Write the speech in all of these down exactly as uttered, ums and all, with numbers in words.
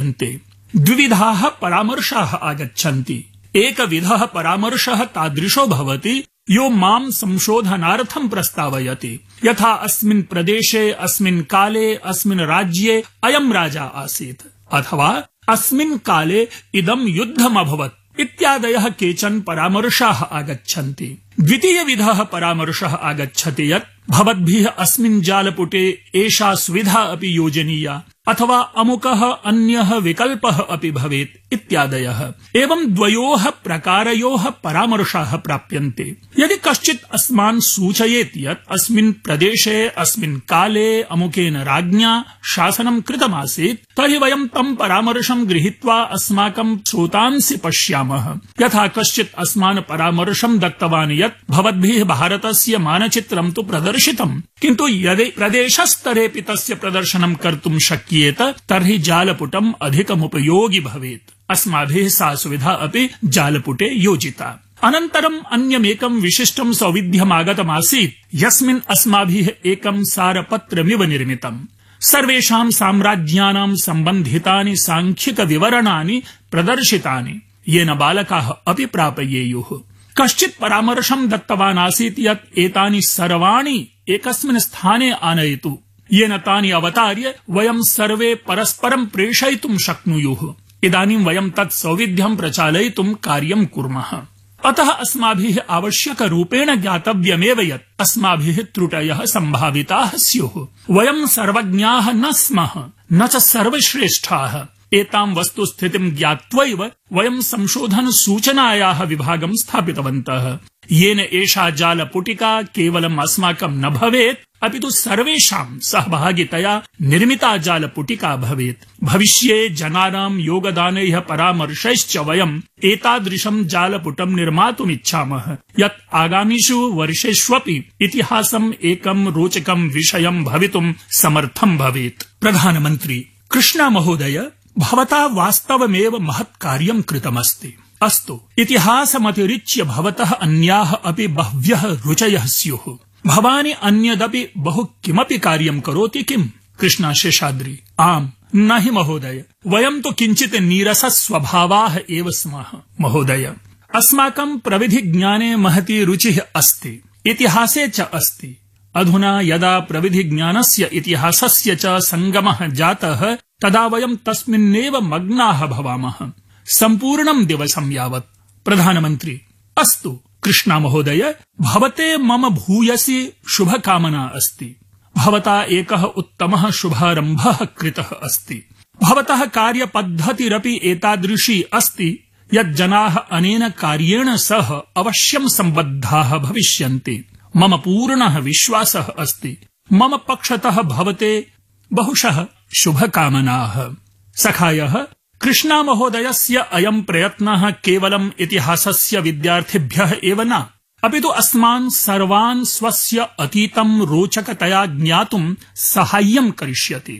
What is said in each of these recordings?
प्राप्यन्ते। द्विविधाः परामर्शाः आगच्छन्ति। एकविधः परामर्शः तादृशो भवति यो मां संशोधनार्थं प्रस्तावयति, यथा अस्मिन् प्रदेशे अस्मिन् काले अस्मिन् राज्ये अयं राजा आसीत्, अथवा अस्मिन् काले इदं युद्धम् अभवत् इत्यादयः केचन परामर्शाः आगच्छन्ति। द्वितीयविधः परामर्शः आगच्छति यत् भवद्भिः अस्मिन् जालपुटे एषा सुविधा अपि योजनीया, अथवा अमुकः अन्यः विकल्पः अपि भवेत् इत्यादयः। एवं द्वयोः प्रकारयोः परामर्शाः प्राप्यन्ते। यदि कश्चित् अस्मान् सूचयेत् यत् अस्मिन् प्रदेशे अस्मिन् काले अमुकेन राज्ञा शासनं कृतमासीत्, तर्हि वयं तं परामर्शं गृहीत्वा अस्माकं स्रोतांसि पश्यामः। यथा कश्चित् अस्मान् परामर्शं दत्तवान् यत् भवद्भिः भारतस्य मानचित्रं तु प्रदर्शितं, किन्तु यदि प्रदेशस्तरेऽपि तस्य प्रदर्शनं कर्तुं शक्येत तर्हि जालपुटम् अधिकमुपयोगि भवेत्। अस्माभिः सा सुविधा अपि जालपुटे योजिता। अनन्तरम् अन्यमेकं विशिष्टं सौविध्यमागतमासीत्, यस्मिन् अस्माभिः एकं सारपत्रमिव निर्मितम्। सर्वेषां साम्राज्यानां सम्बन्धितानि सांख्यिक विवरणानि प्रदर्शितानि, येन बालकाः अपि प्रापयेयुः। कश्चित् परामर्शं दत्तवान् आसीत् यत् एतानि सर्वाणि एकस्मिन् स्थाने आनयतु, येन तानि अवतार्य वयं सर्वे परस्परं प्रेषयितुं शक्नुयुः। इदानीं वयं तत् सौविध्यं प्रचालयितुं कार्यं कुर्मः। अतः अस्माभिः आवश्यकरूपेण ज्ञातव्यमेव यत् अस्माभिः त्रुटयः सम्भाविताः स्युः। वयं सर्वज्ञाः न स्मः, न च सर्वश्रेष्ठाः। एतां वस्तुस्थितिं ज्ञात्वैव वयं संशोधन सूचनायाः विभागं स्थापितवन्तः, येन एषा जालपुटिका केवलम् अस्माकं न भवेत्, अपि तु सर्वेषां सहभागितया निर्मिता जालपुटिका भवेत्। भविष्ये जनानां योगदानैः परामर्शैश्च वयम् एतादृशं जालपुटं निर्मातुमिच्छामः, यत् आगामिषु वर्षेष्वपि इतिहासम् एकं रोचकं विषयं भवितुं समर्थं भवेत्। प्रधानमन्त्री कृष्णा महोदय, भवता वास्तवमेव महत् कार्यं कृतमस्ति। अस्तु, इतिहासमतिरिच्य भवतः अन्याः अपि बह्व्यः रुचयः स्युः। भवानि अन्यदपि बहु किमपि कार्यं करोति किम्? कृष्णा शेषाद्रि: आम्, न हि महोदय, वयं तु किञ्चित् नीरसस्वभावाः एव स्मः। महोदय, अस्माकं प्रविधिज्ञाने महती रुचिः अस्ति, इतिहासे च अस्ति। अधुना यदा प्रविधिज्ञानस्य इतिहासस्य च सङ्गमः जातः, तदा वयं तस्मिन्नेव मग्नाः भवामः सम्पूर्णं दिवसं यावत्। प्रधानमन्त्री: अस्तु कृष्णा महोदय, भवते मम भूयसी शुभकामना अस्ति। भवता एकः उत्तमः शुभारम्भः कृतः अस्ति। भवतः कार्यपद्धतिरपि एतादृशी अस्ति यत् जनाः अनेन कार्येण सह अवश्यं सम्बद्धाः भविष्यन्ति। मम पूर्णः विश्वासः अस्ति। मम पक्षतः भवते बहुशः शुभकामनाः। सखायः, कृष्णा महोदयस्य अयं प्रयत्नः केवलम् इतिहासस्य विद्यार्थिभ्यः एव न, अपि तु अस्मान् सर्वान् स्वस्य अतीतं रोचकतया ज्ञातुं साहाय्यं करिष्यति।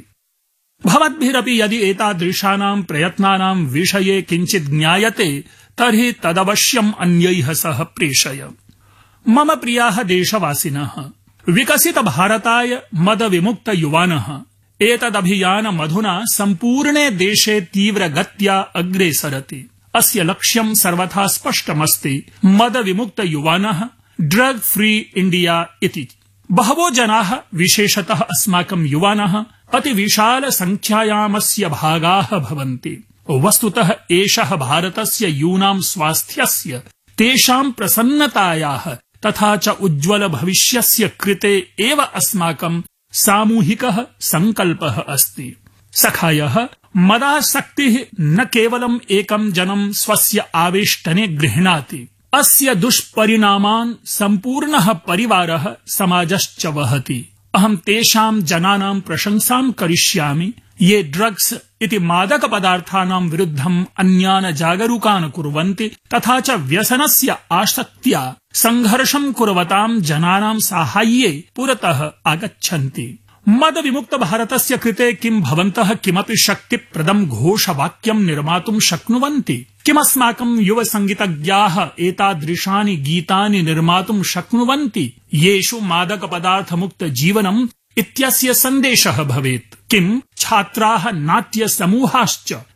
भवद्भिरपि यदि एतादृशानां प्रयत्नानां विषये किञ्चित् ज्ञायते तर्हि तदवश्यम् अन्यैः सह प्रेषय। मम प्रियाः देशवासिनः, विकसित भारताय मदविमुक्त युवानः, एतदभियानमधुना सम्पूर्णे देशे तीव्रगत्या अग्रे सरति। अस्य लक्ष्यं सर्वथा स्पष्टमस्ति, मदविमुक्त युवानः, ड्रग फ्री इंडिया इति। बहवो जनाः, विशेषतः अस्माकं युवानः, अतिविशाल संख्यायामस्य भागाः भवन्ति। वस्तुतः एषः भारतस्य यूनां स्वास्थ्यस्य, तेषां प्रसन्नतायाः तथा च उज्ज्वल भविष्यस्य कृते एव अस्माकं सामूहिकः संकल्पः अस्ति। सखायः, मदासक्तिः न केवलम् एकं जनं स्वस्य आवेष्टने गृह्णाति, अस्य दुष्परिणामान् सम्पूर्णः परिवारः समाजश्च वहति। अहं तेषां जनानां प्रशंसां करिष्यामि ये ड्रग्स इति मादक पदार्थानां विरुद्धम् अन्यान् जागरूकान् कुर्वन्ति, तथा च व्यसनस्य आसक्त्या संघर्षं कुर्वतां जनानां साहाय्ये पुरतः आगच्छन्ति। मद विमुक्त भारतस्य कृते किं भवन्तः किमपि शक्तिप्रदं घोषवाक्यं निर्मातुं शक्नुवन्ति? किमस्माकं युव संगीतज्ञाः एतादृशानि गीतानि निर्मातुं शक्नुवन्ति येषु मादक पदार्थ मुक्त जीवनम् इत्यस्य सन्देशः भवेत्? किं छात्राः, नाट्य समूहाश्च